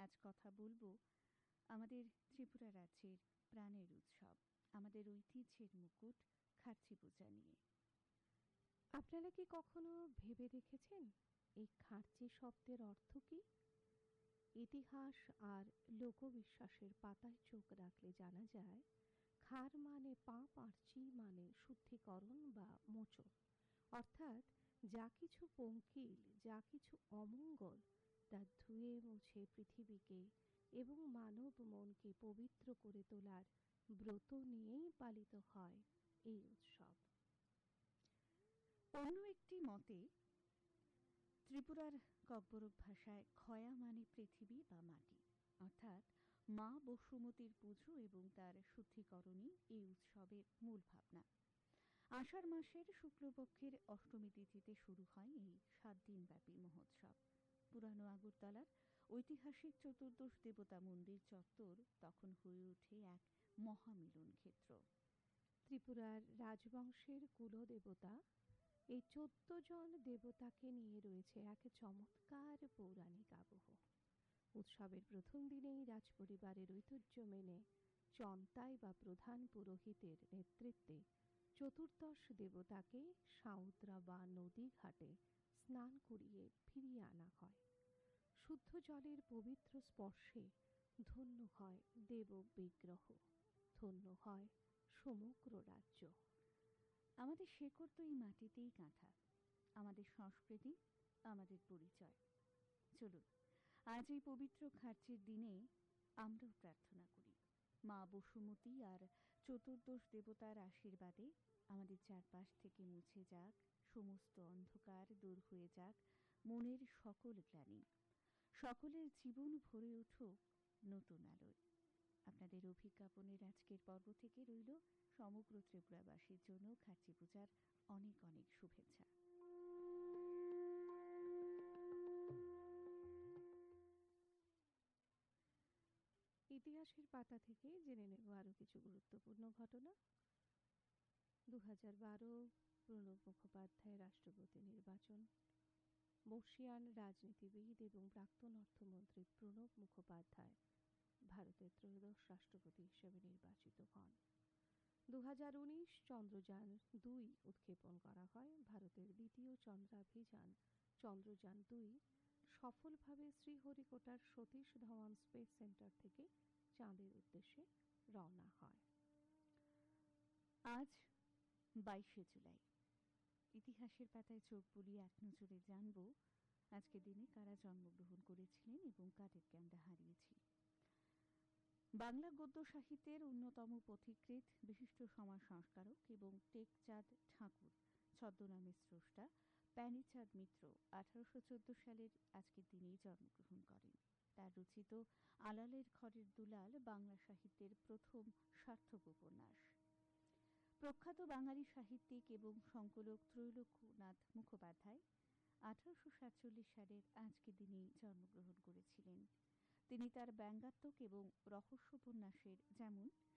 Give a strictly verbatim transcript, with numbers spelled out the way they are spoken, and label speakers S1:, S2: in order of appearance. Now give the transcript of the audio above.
S1: আজ কথা বলবো আমাদের ত্রিপুরা রাজ্যের প্রাণের উৎসব, আমাদের ঐতিহ্যের মুকুট খার্চি পূজা নিয়ে।
S2: আপনারা কি কখনো ভেবে দেখেছেন এই খার্চি শব্দের অর্থ কি? ইতিহাস আর লোকবিশ্বাসের পাতায় চোখ রাখলে জানা যায়, খার মানে পাপ আর চি মানে শুদ্ধিকরণ বা মোচন। অর্থাৎ যা কিছু পঙ্কিল, যা কিছু অমঙ্গল, তা ধুয়ে মুছে পৃথিবীকে এবং মানব মনকে পবিত্র করে তোলার ব্রত নিয়েই পালিত হয় এই উৎসব।
S1: অন্য একটি মতে ত্রিপুরার ককবরক ভাষায় খয়া মানে পৃথিবী বা মাটি, অর্থাৎ মা বসুমতীর পুজো এবং তার শুদ্ধিকরণই এই উৎসবের মূল ভাবনা। আষাঢ় মাসের শুক্লপক্ষের অষ্টমী তিথিতে শুরু হয় এই সাত দিনব্যাপী মহোৎসব। পুরানো আগরতলার ঐতিহাসিক চতুর্দশ দেবতা মন্দির চত্বর তখন হয়ে ওঠে এক মহামিলন ক্ষেত্র।
S2: ত্রিপুরার রাজবংশের কুলদেবতা এই চোদ্দ জন দেবতাকে নিয়ে রয়েছে এক চমৎকার পৌরাণিক আবহ। উৎসবের প্রথম দিনেই রাজপরিবারের ঐতিহ্য মেনে চন্তাই বা প্রধান পুরোহিতের নেতৃত্বে চতুর্দশ দেবতাকে সাউদ্রা বা নদী ঘাটে স্নান করিয়ে ফিরিয়ে আনা হয়। শুদ্ধ জলের পবিত্র স্পর্শে ধন্য হয় দেব বিগ্রহ, ধন্য হয় সমগ্র রাজ্য।
S1: আমাদের শেকড় তো এই মাটিতেই গাঁথা, আমাদের সংস্কৃতি, আমাদের পরিচয়। চলুন আজ এই পবিত্র খার্চির দিনে আমরাও প্রার্থনা করি, মা বসুমতী আর চতুর্দশ দেবতার আশীর্বাদে আমাদের চারপাশ থেকে মুছে যাক সমস্ত অন্ধকার, দূর হয়ে যাক মনের সকল গ্লানি, সকলের জীবন ভরে উঠুক নতুন আলোয়। আপনাদের অভিজ্ঞাপনের আজকের পর্ব থেকে রইল সমগ্র ত্রিপুরাবাসীর জন্য খার্চি পূজার অনেক অনেক শুভেচ্ছা।
S2: ইতিহাসের পাতা থেকে জেনে নেব আরও কিছু গুরুত্বপূর্ণ ঘটনা। দু হাজার বারো প্রণব মুখোপাধ্যায় রাষ্ট্রপতি নির্বাচন। বর্ষিয়ান রাজনীতিবিদ এবং প্রাক্তন অর্থমন্ত্রী প্রণব মুখোপাধ্যায় ভারতের ত্রয়োদশ রাষ্ট্রপতি হিসেবে নির্বাচিত হন। দু হাজার উনিশ চন্দ্রযান দুই উৎক্ষেপণ করা হয়। ভারতের দ্বিতীয় চন্দ্রাভিযান চন্দ্রযান দুই সফলভাবে শ্রীহরিকোটার সতীশ ধাওয়ান স্পেস সেন্টার থেকে চাঁদের উদ্দেশ্যে রওনা হয়।
S1: আজ বাইশে জুলাই। ইতিহাসের পাতায় চোখ বুলিয়ে এক নজরে জানব আজকের দিনে কারা জন্মগ্রহণ করেছিলেন এবং কাদেরকে আমরা হারিয়েছি। বাংলা গদ্য সাহিত্যের অন্যতম পথিকৃৎ বিশিষ্ট সমাজ সংস্কারক এবং টেকচাঁদ ঠাকুর ছদ্মনামের স্রষ্টা প্যানীচাঁদ মিত্র আঠারোশো চোদ্দ সালের আজকের দিনেই জন্মগ্রহণ করেন। তার রচিত আলালের ঘরের দুলাল বাংলা সাহিত্যের প্রথম সার্থক উপন্যাস। প্রখ্যাত বাঙালি সাহিত্যিক এবং সংকলক ত্রৈলোক্যনাথ মুখোপাধ্যায় আঠারোশো সাতচল্লিশ সালের আজকের দিনেই জন্মগ্রহণ করেছিলেন। তিনি তার ব্যঙ্গাত্মক এবং রহস্যোপন্যাসের যেমন